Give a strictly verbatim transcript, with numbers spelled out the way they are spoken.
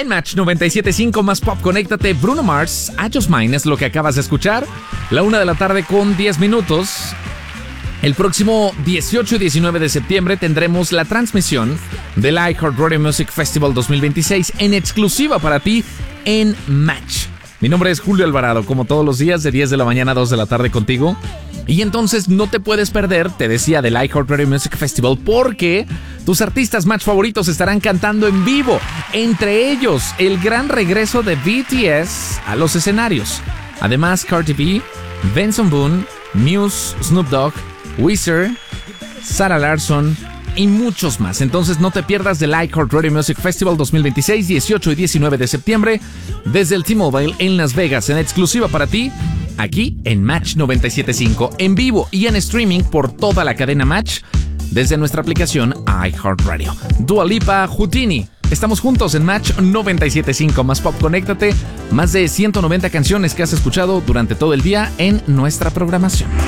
En Match noventa y siete punto cinco más pop, conéctate. Bruno Mars, I Just Mine es lo que acabas de escuchar. La una de la tarde con diez minutos. El próximo dieciocho y diecinueve de septiembre tendremos la transmisión del iHeartRadio Music Festival dos mil veintiséis en exclusiva para ti en Match. Mi nombre es Julio Alvarado, como todos los días de diez de la mañana a dos de la tarde contigo. Y entonces no te puedes perder, te decía, del iHeartRadio Music Festival, porque tus artistas Match favoritos estarán cantando en vivo. Entre ellos, el gran regreso de B T S a los escenarios. Además, Cardi B, Benson Boone, Muse, Snoop Dogg, Weezer, Sarah Larsson y muchos más. Entonces no te pierdas del iHeartRadio Music Festival dos mil veintiséis, dieciocho y diecinueve de septiembre, desde el T-Mobile en Las Vegas, en exclusiva para ti, aquí en Match noventa y siete punto cinco, en vivo y en streaming por toda la cadena Match, desde nuestra aplicación iHeartRadio. Dua Lipa, Houdini. Estamos juntos en Match noventa y siete punto cinco más pop, conéctate. Más de ciento noventa canciones que has escuchado durante todo el día en nuestra programación.